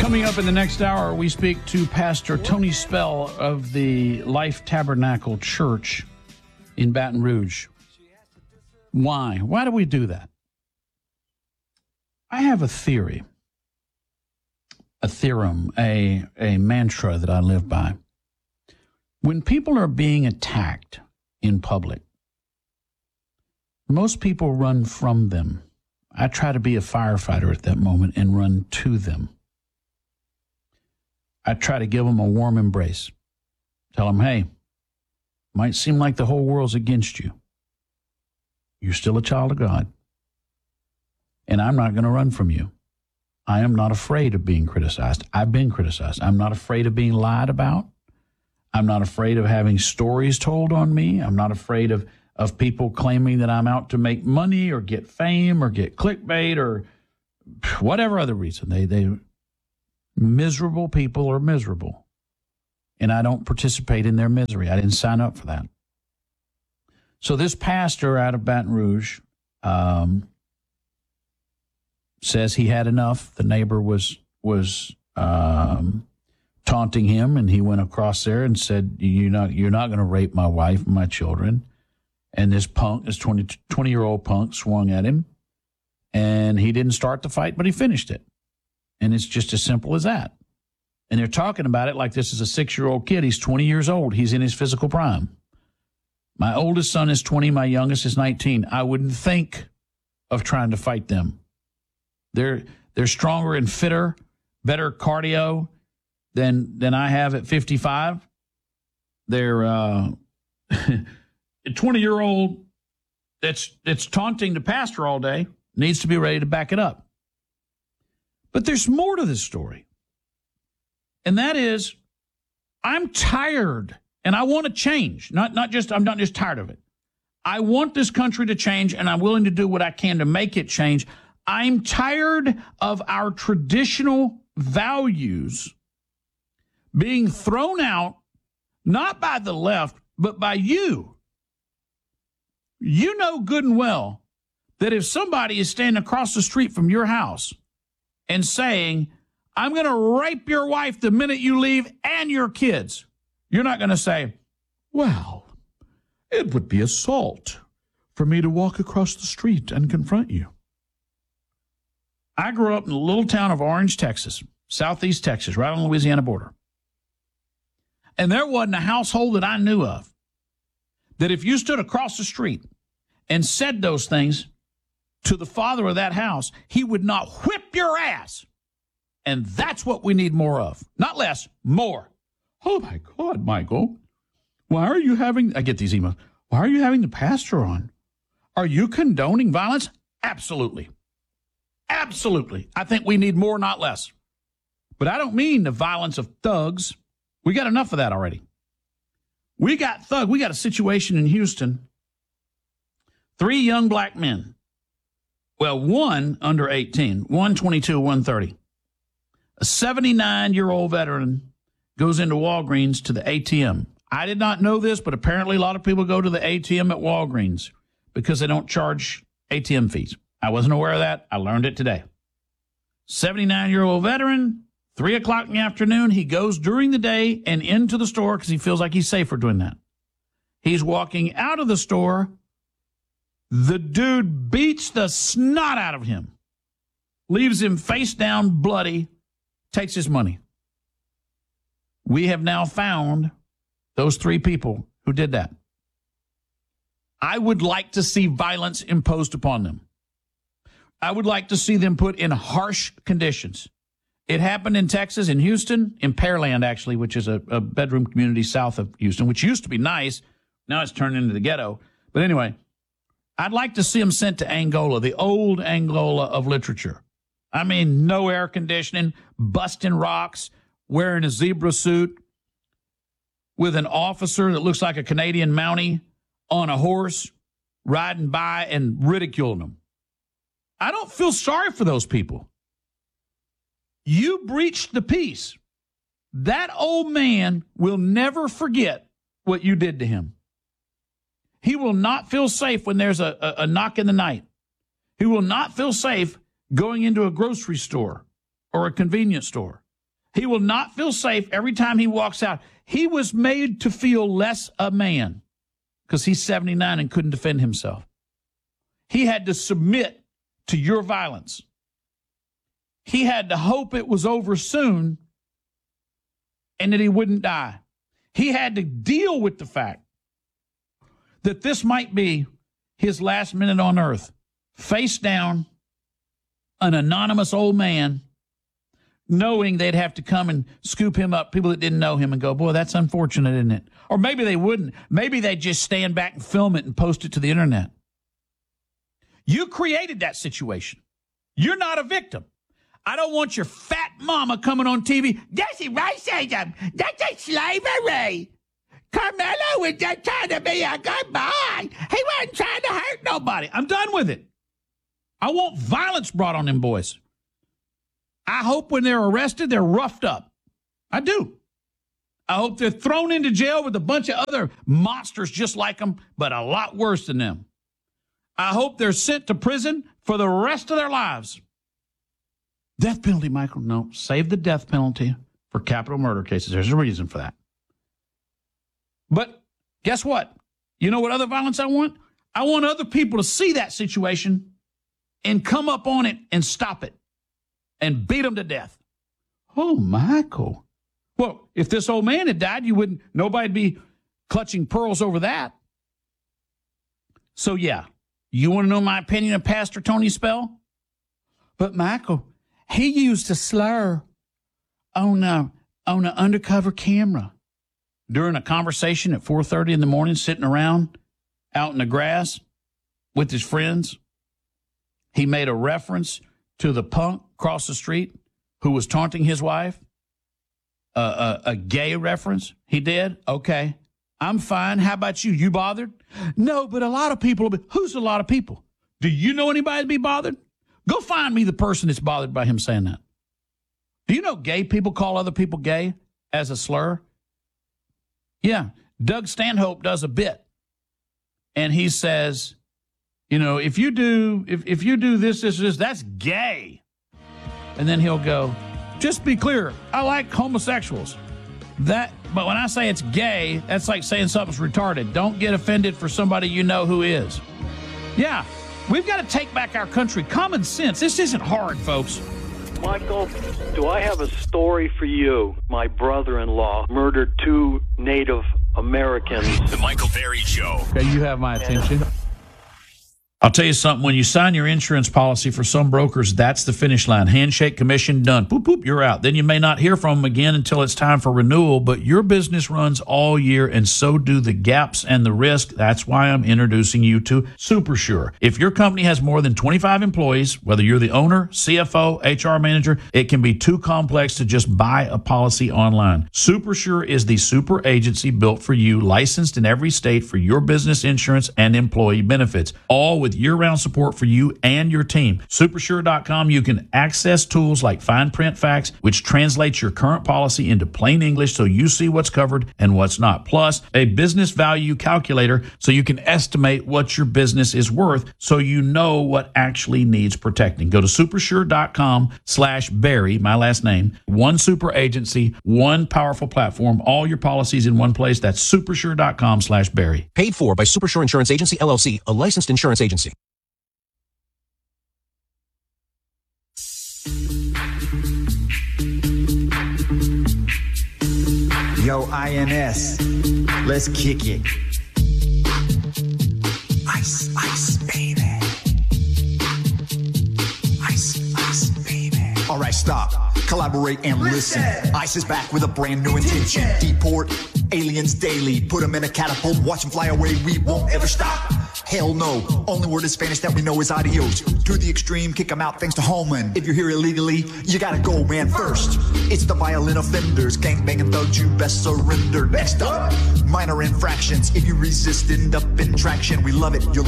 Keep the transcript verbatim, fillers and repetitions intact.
Coming up in the next hour, we speak to Pastor Tony Spell of the Life Tabernacle Church in Baton Rouge. Why? Why do we do that? I have a theory, a theorem, a, a mantra that I live by. When people are being attacked in public, most people run from them. I try to be a firefighter at that moment and run to them. I try to give them a warm embrace. Tell them, hey, might seem like the whole world's against you. You're still a child of God. And I'm not going to run from you. I am not afraid of being criticized. I've been criticized. I'm not afraid of being lied about. I'm not afraid of having stories told on me. I'm not afraid of, of people claiming that I'm out to make money or get fame or get clickbait or whatever other reason. They, they, miserable people are miserable. And I don't participate in their misery. I didn't sign up for that. So this pastor out of Baton Rouge um, says he had enough. The neighbor was was um, taunting him, and he went across there and said, "You're not you're not going to rape my wife and my children." And this punk, this twenty-year-old punk, swung at him, and he didn't start the fight, but he finished it. And it's just as simple as that. And they're talking about it like this is a six-year-old kid. He's twenty years old. He's in his physical prime. My oldest son is twenty. My youngest is nineteen. I wouldn't think of trying to fight them. They're they're stronger and fitter, better cardio than than I have at fifty-five. They're uh, a twenty-year-old that's that's taunting the pastor all day needs to be ready to back it up. But there's more to this story. And that is, I'm tired and I want to change. Not, not just, I'm not just tired of it. I want this country to change, and I'm willing to do what I can to make it change. I'm tired of our traditional values being thrown out, not by the left, but by you. You know good and well that if somebody is standing across the street from your house and saying, I'm going to rape your wife the minute you leave and your kids, you're not going to say, well, it would be assault for me to walk across the street and confront you. I grew up in the little town of Orange, Texas, southeast Texas, right on the Louisiana border. And there wasn't a household that I knew of that if you stood across the street and said those things to the father of that house, he would not whip your ass. And that's what we need more of. Not less, more. Oh, my God, Michael. Why are you having, I get these emails, why are you having the pastor on? Are you condoning violence? Absolutely. Absolutely. I think we need more, not less. But I don't mean the violence of thugs. We got enough of that already. We got thug. We got a situation in Houston. Three young black men. Well, one under eighteen, one twenty-two, one thirty. A seventy-nine-year-old veteran goes into Walgreens to the A T M. I did not know this, but apparently a lot of people go to the A T M at Walgreens because they don't charge A T M fees. I wasn't aware of that. I learned it today. seventy-nine-year-old veteran, three o'clock in the afternoon, he goes during the day and into the store because he feels like he's safer doing that. He's walking out of the store. The dude beats the snot out of him, leaves him face down, bloody, takes his money. We have now found those three people who did that. I would like to see violence imposed upon them. I would like to see them put in harsh conditions. It happened in Texas, in Houston, in Pearland, actually, which is a, a bedroom community south of Houston, which used to be nice. Now it's turned into the ghetto. But anyway, I'd like to see them sent to Angola, the old Angola of literature. I mean, no air conditioning, busting rocks, wearing a zebra suit, with an officer that looks like a Canadian Mountie on a horse, riding by and ridiculing them. I don't feel sorry for those people. You breached the peace. That old man will never forget what you did to him. He will not feel safe when there's a, a, a knock in the night. He will not feel safe going into a grocery store or a convenience store. He will not feel safe every time he walks out. He was made to feel less a man because he's seventy-nine and couldn't defend himself. He had to submit to your violence. He had to hope it was over soon and that he wouldn't die. He had to deal with the fact that this might be his last minute on earth. Face down, an anonymous old man, knowing they'd have to come and scoop him up, people that didn't know him, and go, boy, that's unfortunate, isn't it? Or maybe they wouldn't. Maybe they'd just stand back and film it and post it to the internet. You created that situation. You're not a victim. I don't want your fat mama coming on T V. That's racism. That's a slavery. Carmelo was just trying to be a good boy. He wasn't trying to hurt nobody. I'm done with it. I want violence brought on them boys. I hope when they're arrested, they're roughed up. I do. I hope they're thrown into jail with a bunch of other monsters just like them, but a lot worse than them. I hope they're sent to prison for the rest of their lives. Death penalty, Michael. No, save the death penalty for capital murder cases. There's a reason for that. But guess what? You know what other violence I want? I want other people to see that situation and come up on it and stop it and beat them to death. Oh, Michael. Well, if this old man had died, you wouldn't, nobody'd be clutching pearls over that. So, yeah, you want to know my opinion of Pastor Tony Spell? But, Michael, he used a slur on a, on an undercover camera during a conversation at four thirty in the morning, sitting around out in the grass with his friends. He made a reference to the punk across the street who was taunting his wife. Uh, a, a gay reference he did. Okay, I'm fine. How about you? You bothered? No, but a lot of people will be. Who's a lot of people? Do you know anybody to be bothered? Go find me the person that's bothered by him saying that. Do you know gay people call other people gay as a slur? Yeah, Doug Stanhope does a bit. And he says, you know, if you do, if, if you do this, this, this, that's gay. And then he'll go, just be clear, I like homosexuals. That, but when I say it's gay, that's like saying something's retarded. Don't get offended for somebody you know who is. Yeah, we've got to take back our country. Common sense. This isn't hard, folks. Michael, do I have a story for you? My brother-in-law murdered two Native Americans. The Michael Berry Show. Okay, you have my attention. I'll tell you something. When you sign your insurance policy for some brokers, that's the finish line. Handshake, commission, done. Boop, boop, you're out. Then you may not hear from them again until it's time for renewal, but your business runs all year, and so do the gaps and the risk. That's why I'm introducing you to SuperSure. If your company has more than twenty-five employees, whether you're the owner, C F O, H R manager, it can be too complex to just buy a policy online. SuperSure is the super agency built for you, licensed in every state for your business insurance and employee benefits, all with year-round support for you and your team. Supersure dot com, you can access tools like fine print facts, which translates your current policy into plain English so you see what's covered and what's not. Plus, a business value calculator so you can estimate what your business is worth so you know what actually needs protecting. Go to supersure dot com slash Barry, my last name. One super agency, one powerful platform, all your policies in one place. That's supersure dot com slash Barry. Paid for by Supersure Insurance Agency, L L C, a licensed insurance agency. Yo, I N S, let's kick it. Ice, ice, baby. Ice, ice, baby. All right, stop, collaborate and listen. listen. Ice is back with a brand new intention. Deport aliens daily, put them in a catapult, watch them fly away, we won't ever stop. Hell no, only word in Spanish that we know is adios. To the extreme, kick them out thanks to Holman. If you're here illegally, you gotta go, man, first. It's the violent offenders, gangbanging thugs, you best surrender. Next up, minor infractions. If you resist, end up in traction. We love it, you'll